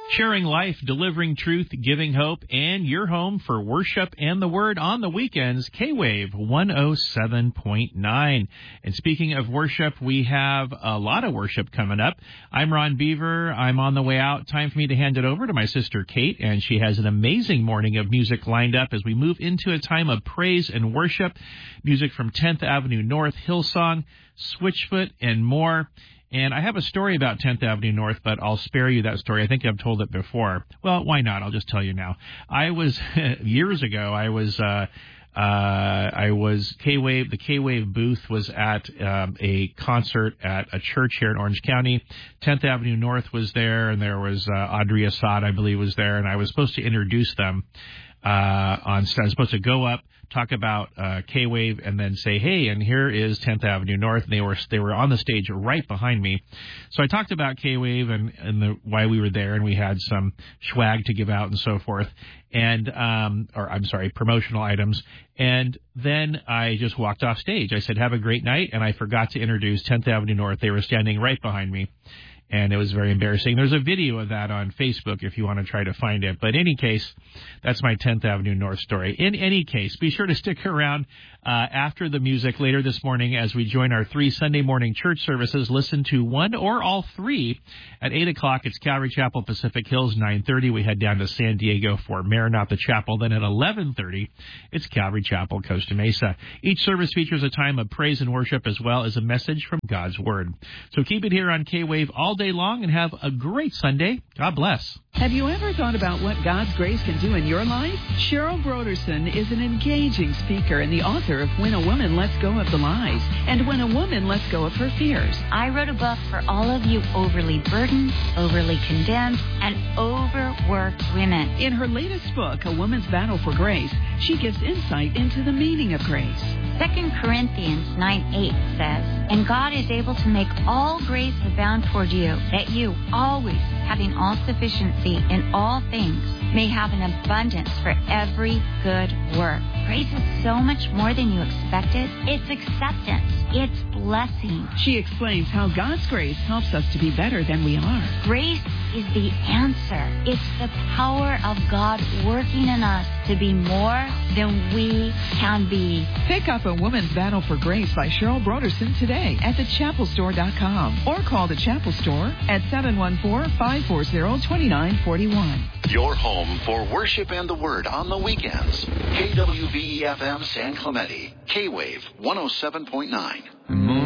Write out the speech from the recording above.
Sharing life, delivering truth, giving hope, and your home for worship and the Word on the weekends, K-Wave 107.9. And speaking of worship, we have a lot of worship coming up. I'm Ron Beaver. I'm on the way out. Time for me to hand it over to my sister Kate, and she has an amazing morning of music lined up as we move into a time of praise and worship. Music from 10th Avenue North, Hillsong, Switchfoot, and more. And I have a story about 10th Avenue North, but I'll spare you that story. I think I've told it before. Well, why not? I'll just tell you now. Years ago, I was K-Wave. The K-Wave booth was at a concert at a church here in Orange County. 10th Avenue North was there, and there was Audrey Assad, I believe, was there, and I was supposed to introduce them on stage. I was supposed to go up, talk about K-Wave, and then say, hey, and here is 10th Avenue North. And they were on the stage right behind me. So I talked about K-Wave and why we were there, and we had some swag to give out and so forth, and promotional items. And then I just walked off stage. I said, have a great night, and I forgot to introduce 10th Avenue North. They were standing right behind me. And it was very embarrassing. There's a video of that on Facebook if you want to try to find it. But in any case, that's my 10th Avenue North story. In any case, be sure to stick around after the music later this morning as we join our 3 Sunday morning church services. Listen to one or all 3 at 8 o'clock. It's Calvary Chapel, Pacific Hills, 9:30. We head down to San Diego for Maranatha Chapel. Then at 11:30, it's Calvary Chapel, Costa Mesa. Each service features a time of praise and worship as well as a message from God's Word. So keep it here on K-Wave all day long and have a great Sunday. God bless. Have you ever thought about what God's grace can do in your life? Cheryl Broderson is an engaging speaker and the author of When a Woman Lets Go of the Lies and When a Woman Lets Go of Her Fears. I wrote a book for all of you overly burdened, overly condemned, and overworked women. In her latest book, A Woman's Battle for Grace, she gives insight into the meaning of grace. 2 Corinthians 9:8 says, and God is able to make all grace abound toward you, that you, always having all sufficiency in all things, may have an abundance for every good work. Grace is so much more than you expected. It's acceptance. It's blessing. She explains how God's grace helps us to be better than we are. Grace is the answer. It's the power of God working in us to be more than we can be. Pick up A Woman's Battle for Grace by Cheryl Broderson today at thechapelstore.com or call the Chapel Store at 714-540-2941. Your home for worship and the Word on the weekends. KWVE-FM San Clemente. K-Wave 107.9.